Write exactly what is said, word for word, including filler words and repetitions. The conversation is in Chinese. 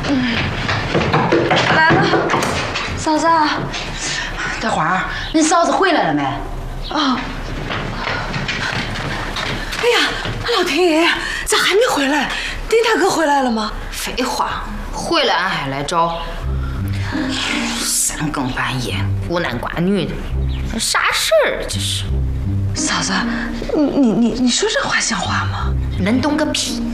嗯，来了，嫂子。 大花，恁嫂子回来了没？ 哦。哎呀，老天爷，咋还没回来？丁大哥回来了吗？ 废话，回来俺还来找。三更半夜，孤男寡女的，啥事儿这是？ 嫂子，你你你你说这话像话吗？ 恁懂个屁！